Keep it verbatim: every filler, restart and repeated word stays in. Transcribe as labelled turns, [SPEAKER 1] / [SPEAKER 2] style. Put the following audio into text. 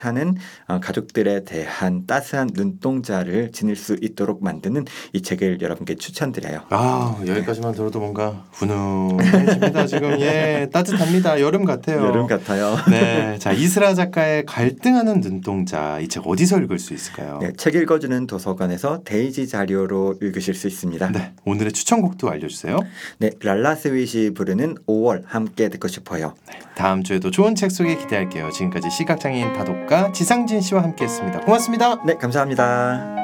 [SPEAKER 1] 하는 어, 가족들에 대한 따스한 눈동자를 지닐 수 있도록 만드는 이 책을 여러분께 추천드려요.
[SPEAKER 2] 아, 여기까지만 들어도 뭔가 훈훈해집니다. 지금 예, 따뜻합니다. 여름 같아요.
[SPEAKER 1] 여름 같아요.
[SPEAKER 2] 네, 자 이스라 작가의 갈등하는 눈동자 이 책 어디서 읽을 수 있을까요?
[SPEAKER 1] 네, 책 읽어주는 도서관에서 데이지 자료로 읽으실 수 있습니다.
[SPEAKER 2] 네, 오늘의 추천곡도 알려주세요.
[SPEAKER 1] 네, 랄라 스윗이 부르는 오월 함께 듣고 싶어요.
[SPEAKER 2] 네, 다음 주에도 좋은 책 소개 기대할게요. 지금까지 시각장애인 다독가 지상진 씨와 함께했습니다. 고맙습니다.
[SPEAKER 1] 네, 감사합니다.